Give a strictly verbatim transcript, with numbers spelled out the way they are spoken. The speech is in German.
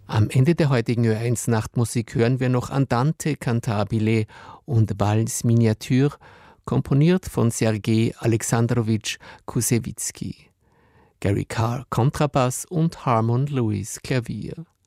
Am Ende der heutigen Ö eins Nachtmusik hören wir noch Andante cantabile und Valse Miniature, komponiert von Sergei Alexandrowitsch Kusewitski. Gary Carr Kontrabass und Harmon Lewis Klavier.